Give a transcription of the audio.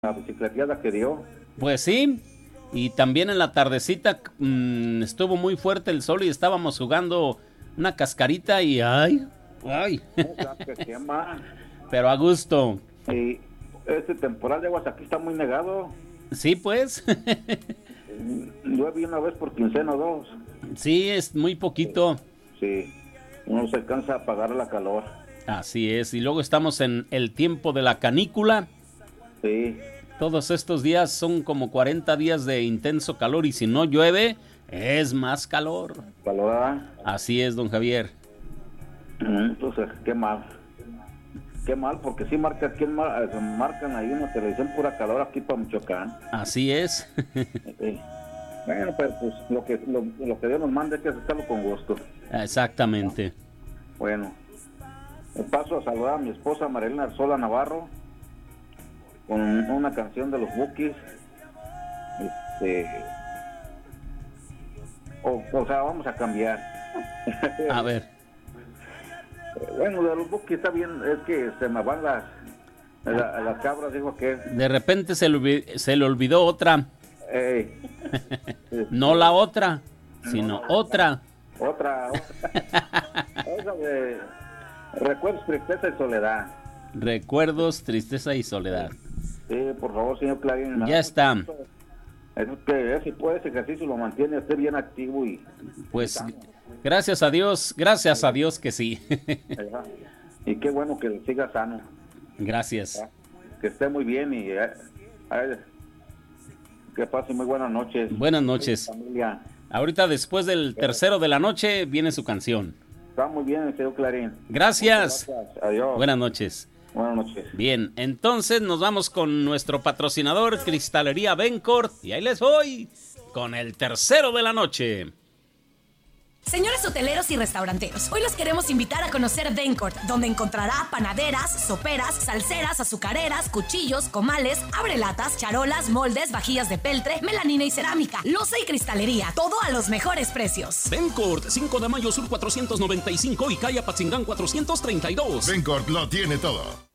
La bicicleteada que dio. Pues sí, y también en la tardecita estuvo muy fuerte el sol y estábamos jugando una cascarita y ¡ay! Que quema. Pero a gusto. Y este temporal de aguas aquí está muy negado. Sí, pues. Llueve una vez por quincena o dos. Sí, es muy poquito. Sí, uno se cansa a pagar la calor. Así es, y luego estamos en el tiempo de la canícula. Sí. Todos estos días son como 40 días de intenso calor y si no llueve, es más calor. ¿Calor? Así es, don Javier. Entonces, qué mal. Qué mal, porque sí marcan ahí una televisión pura calor aquí para Michoacán. Así es. Bueno, pero pues lo que Dios nos manda hay que aceptarlo con gusto. Exactamente. Bueno, me paso a saludar a mi esposa Marilena Arzola Navarro con una canción de los Bukis. O sea, vamos a cambiar. A ver. Bueno, de los Bukis está bien, es que se me van las cabras, dijo que... De repente se le olvidó otra. No la otra, sino otra. Otra. Esa de Recuerdos, Tristeza y Soledad. Recuerdos, Tristeza y Soledad. Sí, por favor, señor Clarín. Ya está. Es que si puede, ese ejercicio lo mantiene usted bien activo y... Pues, gracias a Dios que sí. Y qué bueno que siga sano. Gracias. Que esté muy bien y que pase muy buenas noches. Buenas noches. Familia. Ahorita después del tercero de la noche viene su canción. Está muy bien, señor Clarín. Gracias. Adiós. Buenas noches. Buenas noches. Bien, entonces nos vamos con nuestro patrocinador Cristalería Bencourt y ahí les voy con el tercero de la noche. Señores hoteleros y restauranteros, hoy los queremos invitar a conocer Bencourt, donde encontrará panaderas, soperas, salseras, azucareras, cuchillos, comales, abrelatas, charolas, moldes, vajillas de peltre, melanina y cerámica, loza y cristalería, todo a los mejores precios. Bencourt, 5 de mayo sur 495 y calle Apatzingán 432. Bencourt lo tiene todo.